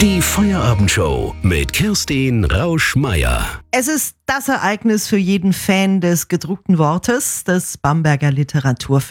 Die Feierabendshow mit Kerstin Rausch-Meier. Es ist das Ereignis für jeden Fan des gedruckten Wortes, des Bamberger Literaturfestivals.